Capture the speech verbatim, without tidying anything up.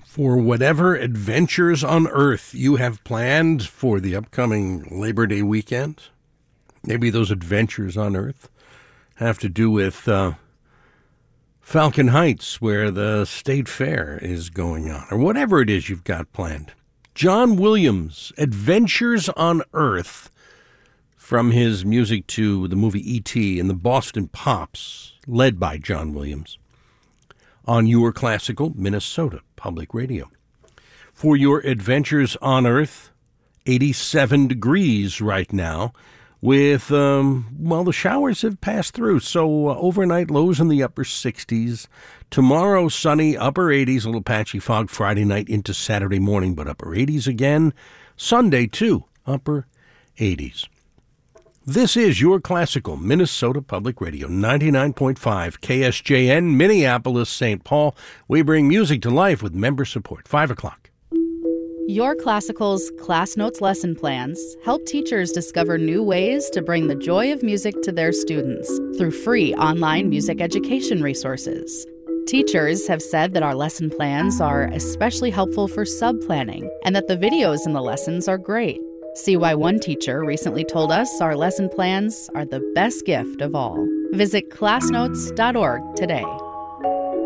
For whatever adventures on Earth you have planned for the upcoming Labor Day weekend, maybe those adventures on Earth have to do with uh, Falcon Heights, where the State Fair is going on, or whatever it is you've got planned. John Williams, Adventures on Earth, from his music to the movie E T and the Boston Pops, led by John Williams, on your classical Minnesota Public Radio. For your Adventures on Earth, eighty-seven degrees right now, with, um, well, the showers have passed through, so uh, overnight lows in the upper sixties. Tomorrow, sunny, upper eighties, a little patchy fog Friday night into Saturday morning, but upper eighties again. Sunday, too, upper eighties. This is your classical Minnesota Public Radio, ninety-nine point five K S J N, Minneapolis, Saint Paul. We bring music to life with member support. Five o'clock. Your Classical's Class Notes lesson plans help teachers discover new ways to bring the joy of music to their students through free online music education resources. Teachers have said that our lesson plans are especially helpful for sub-planning and that the videos in the lessons are great. See why one teacher recently told us our lesson plans are the best gift of all. Visit class notes dot org today.